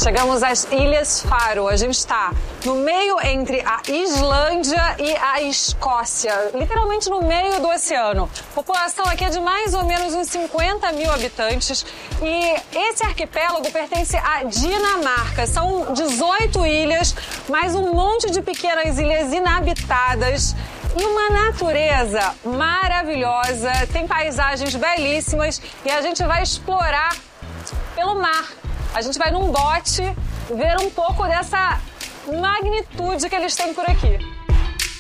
Chegamos às Ilhas Faro. A gente está no meio entre a Islândia e a Escócia, literalmente no meio do oceano. A população aqui é de mais ou menos uns 50 mil habitantes e esse arquipélago pertence à Dinamarca. São 18 ilhas, mais um monte de pequenas ilhas inabitadas e uma natureza maravilhosa. Tem paisagens belíssimas e a gente vai explorar pelo mar. A gente vai num bote ver um pouco dessa magnitude que eles têm por aqui.